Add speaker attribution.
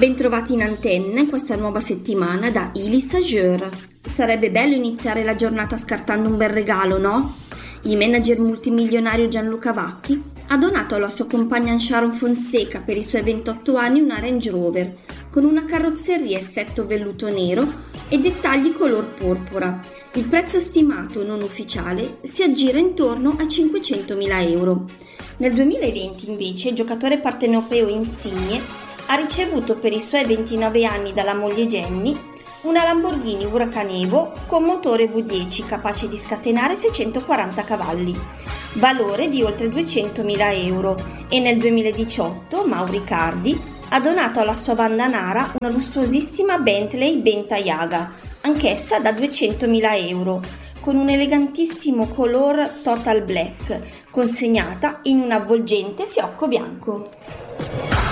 Speaker 1: Bentrovati in antenna questa nuova settimana da Ili Sageur. Sarebbe bello iniziare la giornata scartando un bel regalo, no? Il manager multimilionario Gianluca Vacchi ha donato alla sua compagna Sharon Fonseca per i suoi 28 anni una Range Rover con una carrozzeria effetto velluto nero e dettagli color porpora. Il prezzo stimato non ufficiale si aggira intorno a 500.000 euro. Nel 2020 invece il giocatore partenopeo Insigne ha ricevuto per i suoi 29 anni dalla moglie Jenny una Lamborghini Huracan Evo con motore V10 capace di scatenare 640 cavalli, valore di oltre 200.000 euro, e nel 2018 Mauro Cardi ha donato alla sua banda nara una lussuosissima Bentley Bentayga, anch'essa da 200.000 euro, con un elegantissimo color Total Black, consegnata in un avvolgente fiocco bianco.